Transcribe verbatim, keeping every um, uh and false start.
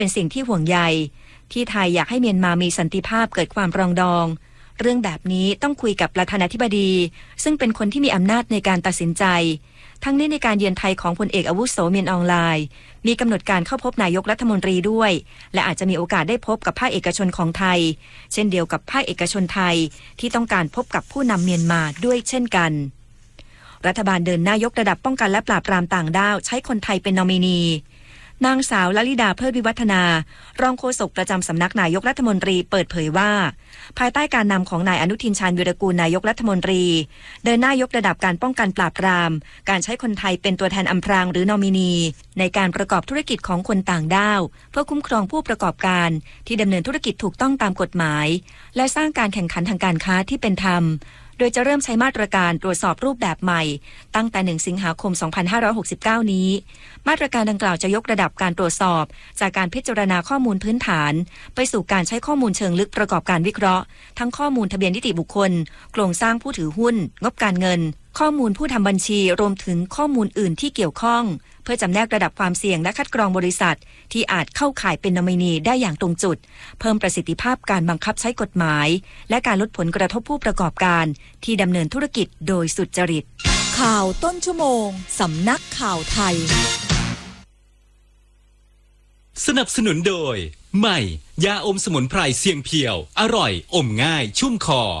เป็นสิ่งที่ห่วงใยที่ไทยอยากให้เมียนมามีสันติภาพเกิดความปรองดองเรื่องแบบนี้ต้องคุยกับประธานาธิบดีซึ่งเป็นคนที่มีอำนาจในการตัดสินใจทั้งนี้ในการเยือนไทยของพลเอกอาวุโสเมียนอองไลน์มีกำหนดการเข้าพบนายกรัฐมนตรีด้วยและอาจจะมีโอกาสได้พบกับภาคเอกชนของไทยเช่นเดียวกับภาคเอกชนไทยที่ต้องการพบกับผู้นำเมียนมาด้วยเช่นกันรัฐบาลเดินหน้ายกระดับป้องกันและปราบปรามต่างด้าวใช้คนไทยเป็นนอมินีนางสาวลลิดาเพิดวิวัฒนารองโฆษกประจำสำนักนายกรัฐมนตรีเปิดเผยว่าภายใต้การนำของนายอนุทินชาญวีรกูลนายกรัฐมนตรีเดินหน้ายกระดับการป้องกันปราบปรามการใช้คนไทยเป็นตัวแทนอำพรางหรือนอมินีในการประกอบธุรกิจของคนต่างด้าวเพื่อคุ้มครองผู้ประกอบการที่ดำเนินธุรกิจถูกต้องตามกฎหมายและสร้างการแข่งขันทางการค้าที่เป็นธรรมโดยจะเริ่มใช้มาตรการตรวจสอบรูปแบบใหม่ตั้งแต่หนึ่งสิงหาคมสองพันห้าร้อยหกสิบเก้านี้มาตรการดังกล่าวจะยกระดับการตรวจสอบจากการพิจารณาข้อมูลพื้นฐานไปสู่การใช้ข้อมูลเชิงลึกประกอบการวิเคราะห์ทั้งข้อมูลทะเบียนนิติบุคคลโครงสร้างผู้ถือหุ้นงบการเงินข้อมูลผู้ทำบัญชีรวมถึงข้อมูลอื่นที่เกี่ยวข้องเพื่อจำแนกระดับความเสี่ยงและคัดกรองบริษัทที่อาจเข้าข่ายเป็นนอมินีได้อย่างตรงจุดเพิ่มประสิทธิภาพการบังคับใช้กฎหมายและการลดผลกระทบผู้ประกอบการที่ดำเนินธุรกิจโดยสุจริตข่าวต้นชั่วโมงสำนักข่าวไทยสนับสนุนโดยใหม่ยาอมสมุนไพรเสียงเพียวอร่อยอมง่ายชุ่มคอ